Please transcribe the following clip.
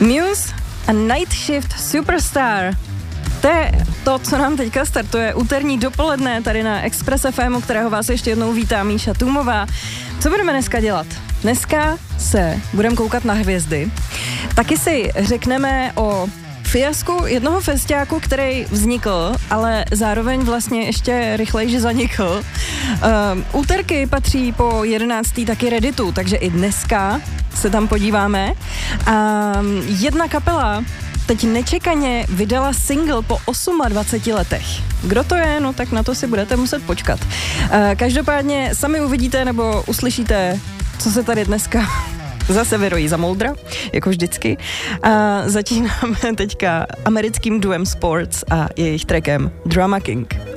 Muse a Night Shift Superstar. To je to, co nám teďka startuje úterní dopoledne tady na Express FM, kterého vás ještě jednou vítá Míša Tůmová. Co budeme dneska dělat? Dneska se budeme koukat na hvězdy. Taky si řekneme o fiasku jednoho festiáku, který vznikl, ale zároveň vlastně ještě rychleji zanikl. Úterky patří po 11. taky Redditu, takže i dneska se tam podíváme. Jedna kapela teď nečekaně vydala single po 28 letech. Kdo to je? No tak na to si budete muset počkat. Každopádně sami uvidíte nebo uslyšíte, co se tady dneska zase vyrojí za moudra, jako vždycky. A začínáme teďka americkým duem Sports a jejich trackem Drama King.